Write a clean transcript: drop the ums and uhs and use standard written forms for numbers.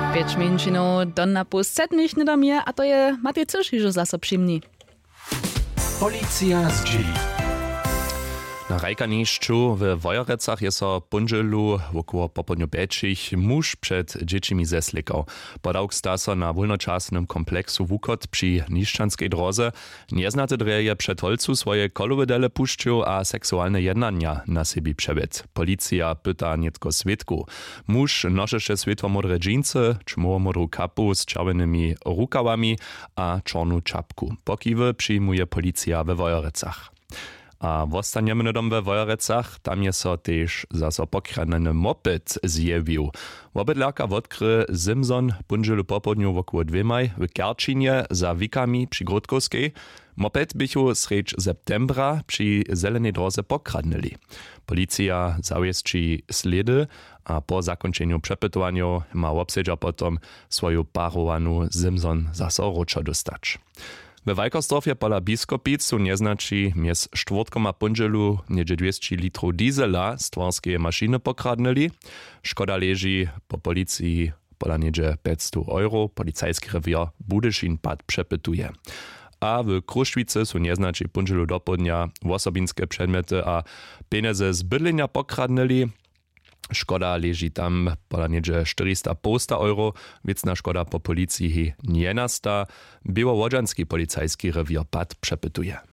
5 minut do na pół setnych nie do mnie, a to je Matej Cysz, że zase przyjemni. Policja z dzieli. Na Rajkaniszczu w Wojorecach je so punželu około popołudniu 5 muž przed dziećmi zeslikał. Podał staso na wolnoczasnym kompleksu Wukot przy Niszczanskiej drodze. Nieznaty dreje przed holcu swoje kolowydele puszczył, a seksualne jednania na siebie przebyt. Policja pyta nietko świadku. Muž nosze świetłomodre dżinsy, czmołomodrą kapu z czerwonymi rukawami a czarną czapku. Pokiwy przyjmuje policja we Wojorecach. A wostaniemy dom we Wojorecach, tam je so też zaso pokradany moped zjawił. Wobydlarka odkry Simson punželu popołudniu około 2 w Kerčinie za Wikami przy Grodkowskiej. Moped bychu srecz septembra przy zelenej drodze pokradnęli. Policja zawieszczy śledy, a po zakończeniu przepytowania ma obsedzia potom swoją parowanu Simson zaso roczo dostać. We Wajkostrofie pola Biskopic su nieznači mjez štvrtkom a punželu niedzie 200 litrów diesela z twarskiej maszyny pokradnęli. Szkoda leży po policji pola niedzie 500 euro. Policajski rewier Budyšin-Pad przepytuje. A w Kruszwicy su nieznači punželu do południa osobinske przedmioty a pieniądze z bydlenia pokradnęli. Szkoda leży tam pola niedzie 450 euro, wiecna szkoda po policji nie nasta. Białowodżanski policajski rewier Pad przepytuje.